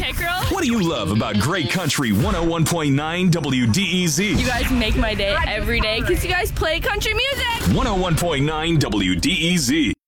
Pickerel. What do you love about Great Country 101.9 WDEZ? You guys make my day every day because you guys play country music. 101.9 WDEZ.